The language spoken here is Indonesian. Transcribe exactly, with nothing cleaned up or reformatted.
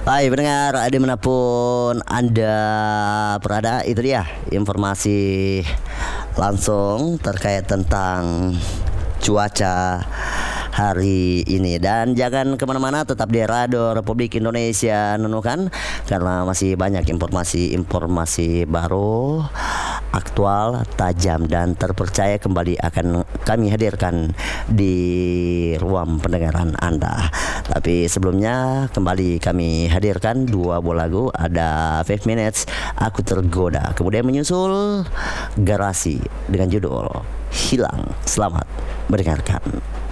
Hai pendengar, dimanapun Anda berada, itu dia informasi langsung terkait tentang cuaca hari ini. Dan jangan kemana-mana, tetap di Radio Republik Indonesia Nunukan, karena masih banyak informasi-informasi baru, aktual, tajam, dan terpercaya kembali akan kami hadirkan di ruang pendengaran Anda. Tapi sebelumnya kembali kami hadirkan dua buah lagu. Ada Five Minutes, Aku Tergoda, kemudian menyusul Garasi dengan judul Hilang. Selamat mendengarkan.